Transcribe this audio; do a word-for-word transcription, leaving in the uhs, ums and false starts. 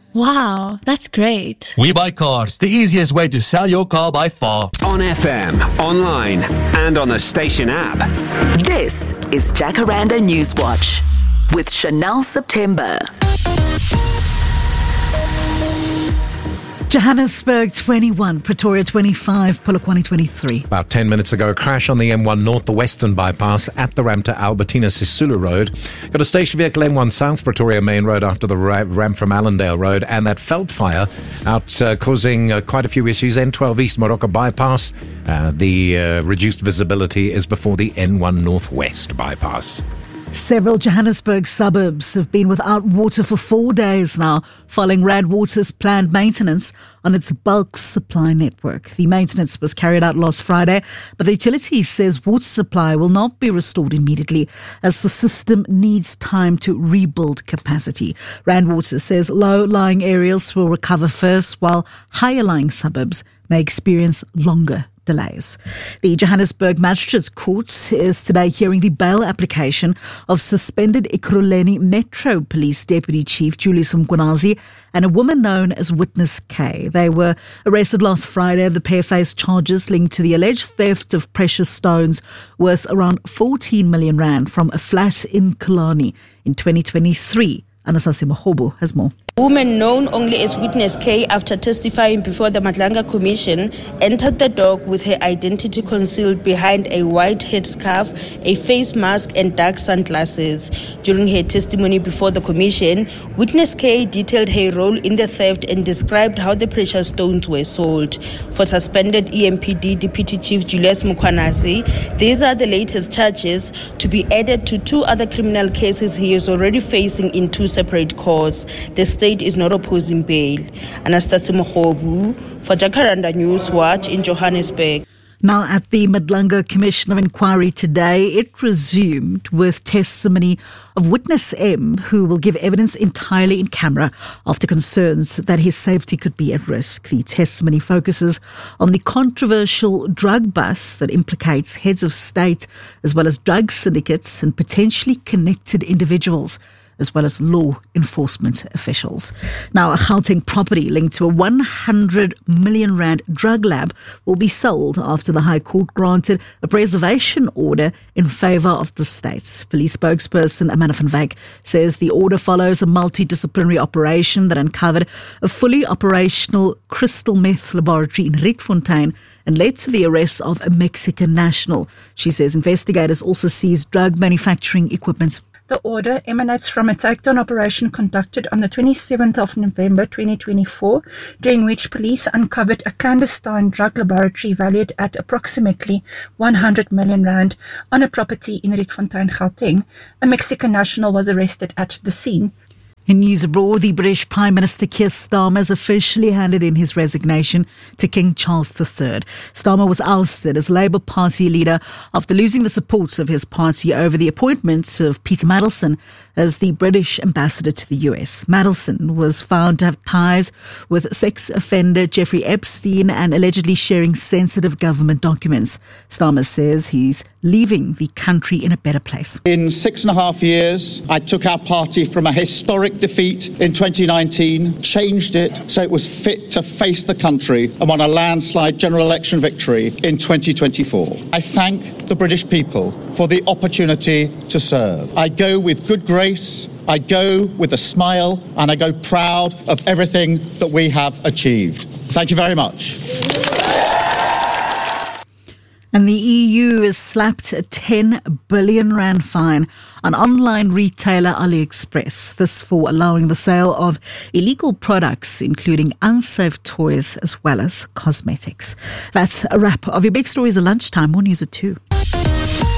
Wow, that's great. We Buy Cars, the easiest way to sell your car by far. On F M, online, and on the station app. This is Jacaranda Newswatch with Chanel September. Johannesburg twenty-one, Pretoria twenty-five, Polokwane twenty-three. About ten minutes ago, a crash on the M one North, the Western Bypass at the ramp to Albertina Sisulu Road. Got a station vehicle M one South, Pretoria Main Road after the ramp from Allendale Road, and that veld fire out uh, causing uh, quite a few issues. N twelve East Moroka Bypass. Uh, the uh, reduced visibility is before the N one Northwest Bypass. Several Johannesburg suburbs have been without water for four days now, following Rand Water's planned maintenance on its bulk supply network. The maintenance was carried out last Friday, but the utility says water supply will not be restored immediately as the system needs time to rebuild capacity. Rand Water says low-lying areas will recover first, while higher-lying suburbs may experience longer delays. The Johannesburg Magistrates Court is today hearing the bail application of suspended Ekurhuleni Metro Police Deputy Chief Julius Mkhwanazi and a woman known as Witness K. They were arrested last Friday. The pair faced charges linked to the alleged theft of precious stones worth around fourteen million rand from a flat in Killarney in twenty twenty-three. Anastasia Mahobo has more. Woman known only as Witness K, after testifying before the Madlanga Commission, entered the dock with her identity concealed behind a white headscarf, a face mask and dark sunglasses. During her testimony before the Commission, Witness K detailed her role in the theft and described how the precious stones were sold. For suspended E M P D Deputy Chief Julius Mkhwanazi, these are the latest charges to be added to two other criminal cases he is already facing in two separate courts. The state is not opposing bail. Anastasia Mahobu for Jacaranda Newswatch in Johannesburg. Now, at the Madlanga Commission of Inquiry today, it resumed with testimony of Witness M, who will give evidence entirely in camera after concerns that his safety could be at risk. The testimony focuses on the controversial drug bust that implicates heads of state as well as drug syndicates and potentially connected individuals, as well as law enforcement officials. Now, a Gauteng property linked to a one hundred million rand drug lab will be sold after the High Court granted a preservation order in favour of the state. Police spokesperson Amanda van Wyk says the order follows a multidisciplinary operation that uncovered a fully operational crystal meth laboratory in Rietfontein and led to the arrest of a Mexican national. She says investigators also seized drug manufacturing equipment. The order emanates from a takedown operation conducted on the twenty-seventh of November twenty twenty-four, during which police uncovered a clandestine drug laboratory valued at approximately one hundred million rand on a property in Rietfontein, Gauteng. A Mexican national was arrested at the scene. In news abroad, the British Prime Minister Keir Starmer has officially handed in his resignation to King Charles the Third. Starmer was ousted as Labour Party leader after losing the support of his party over the appointment of Peter Mandelson as the British ambassador to the U S. Mandelson was found to have ties with sex offender Jeffrey Epstein and allegedly sharing sensitive government documents. Starmer says he's leaving the country in a better place. In six and a half years, I took our party from a historic defeat in twenty nineteen, changed it so it was fit to face the country, and won a landslide general election victory in twenty twenty-four. I thank the British people for the opportunity to serve. I go with good grace, I go with a smile, and I go proud of everything that we have achieved. Thank you very much. And the E U has slapped a ten billion rand fine on online retailer AliExpress. This for allowing the sale of illegal products, including unsafe toys as well as cosmetics. That's a wrap of your big stories at lunchtime. More news at two.